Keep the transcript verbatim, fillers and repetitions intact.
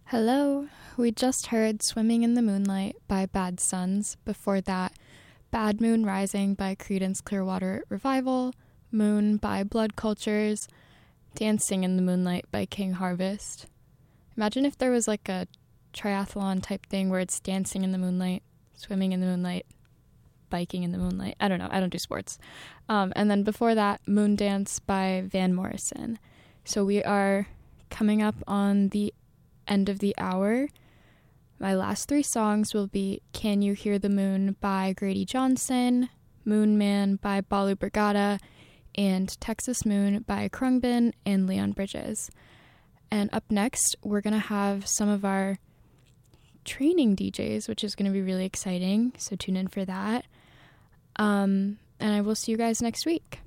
Hello, we just heard Swimming in the Moonlight by Bad Sons. Before that, Bad Moon Rising by Creedence Clearwater Revival, Moon by Blood Cultures, Dancing in the Moonlight by King Harvest. Imagine if there was like a triathlon type thing where it's dancing in the moonlight, swimming in the moonlight, biking in the moonlight. I don't know, I don't do sports. Um, and then before that, Moon Dance by Van Morrison. So we are coming up on the end of the hour. My last three songs will be Can You Hear the Moon by Grady Johnson, Moon Man by Balu Brigada, and Texas Moon by Krungbin and Leon Bridges. And up next, we're going to have some of our training D Js, which is going to be really exciting, so tune in for that. Um, and I will see you guys next week.